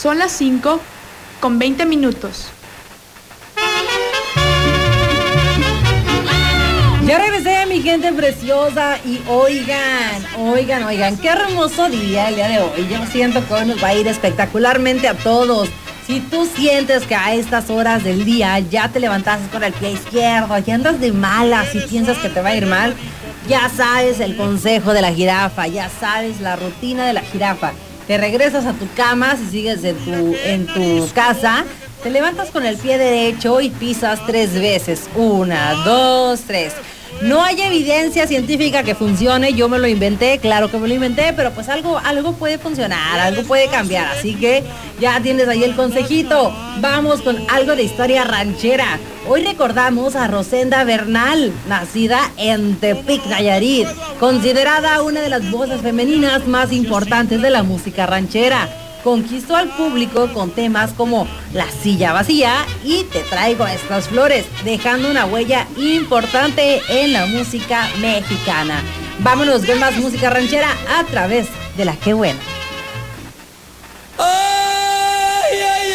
Son las 5:20. Ya regresé, mi gente preciosa, y oigan, qué hermoso día el día de hoy. Yo siento que hoy nos va a ir espectacularmente a todos. Si tú sientes que a estas horas del día ya te levantaste con el pie izquierdo, ya andas de malas y piensas que te va a ir mal, ya sabes el consejo de la jirafa, ya sabes la rutina de la jirafa. Te regresas a tu cama, si sigues en tu casa, te levantas con el pie derecho y pisas 3 veces. 1, 2, 3. No hay evidencia científica que funcione, yo me lo inventé, claro que me lo inventé, pero pues algo puede funcionar, algo puede cambiar, así que ya tienes ahí el consejito. Vamos con algo de historia ranchera. Hoy recordamos a Rosenda Bernal, nacida en Tepic, Nayarit, considerada una de las voces femeninas más importantes de la música ranchera. Conquistó al público con temas como La silla vacía y Te traigo estas flores, dejando una huella importante en la música mexicana. Vámonos con más música ranchera a través de La Qué Buena.